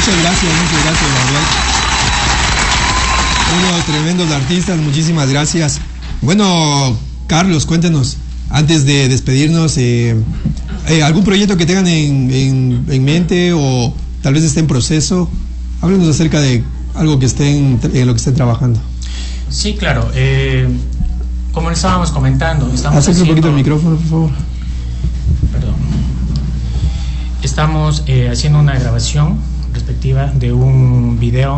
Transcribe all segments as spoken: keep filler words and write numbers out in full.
Muchas gracias, muchas gracias, la verdad. Unos tremendos artistas, muchísimas gracias. Bueno, Carlos, cuéntenos, antes de despedirnos, eh, eh, ¿algún proyecto que tengan en, en, en mente o tal vez esté en proceso? Háblenos acerca de algo que estén, en lo que estén trabajando. Sí, claro. Eh, como les estábamos comentando, estamos Acerca haciendo... un poquito el micrófono, por favor. Perdón. Estamos eh, haciendo una grabación respectiva de un video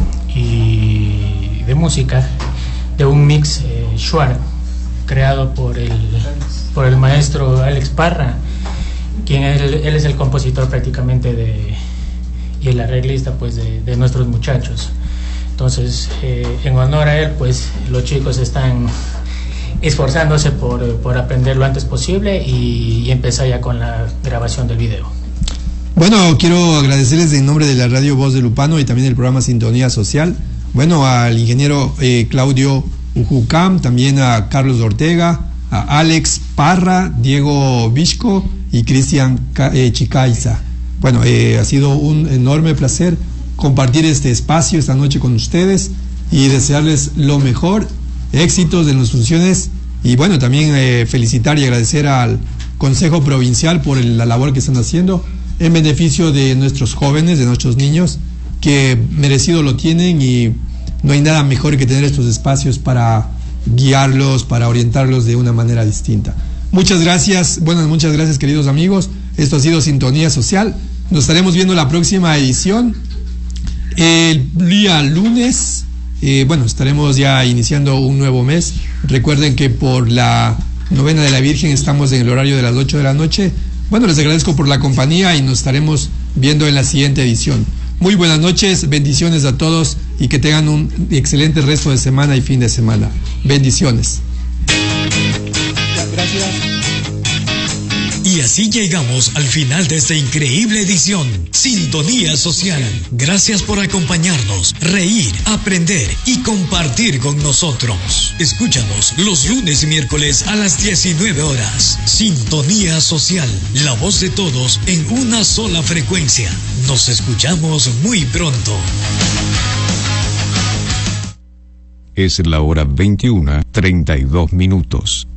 y de música, de un mix eh, Shuar, creado por el, por el maestro Alex Parra, quien él, él es el compositor prácticamente de, y el arreglista pues de, de nuestros muchachos. Entonces, eh, en honor a él, pues los chicos están esforzándose por, por aprender lo antes posible y, y empezar ya con la grabación del video. Bueno, quiero agradecerles en nombre de la Radio Voz de Lupano y también del programa Sintonía Social, bueno, al ingeniero eh, Claudio Ujucam, también a Carlos Ortega, a Alex Parra, Diego Vizco y Cristian eh, Chicaiza. Bueno, eh, ha sido un enorme placer compartir este espacio esta noche con ustedes y desearles lo mejor, éxitos en las funciones y bueno, también eh, felicitar y agradecer al Consejo Provincial por el, la labor que están haciendo en beneficio de nuestros jóvenes, de nuestros niños, que merecido lo tienen y no hay nada mejor que tener estos espacios para guiarlos, para orientarlos de una manera distinta. Muchas gracias, bueno, muchas gracias queridos amigos, esto ha sido Sintonía Social, nos estaremos viendo la próxima edición, el día lunes, eh, bueno, estaremos ya iniciando un nuevo mes, recuerden que por la novena de la Virgen estamos en el horario de las ocho de la noche. Bueno, les agradezco por la compañía y nos estaremos viendo en la siguiente edición. Muy buenas noches, bendiciones a todos y que tengan un excelente resto de semana y fin de semana. Bendiciones. Gracias. Y así llegamos al final de esta increíble edición, Sintonía Social. Gracias por acompañarnos, reír, aprender y compartir con nosotros. Escúchanos los lunes y miércoles a las diecinueve horas. Sintonía Social, la voz de todos en una sola frecuencia. Nos escuchamos muy pronto. Es la hora veintiuna, treinta y dos minutos.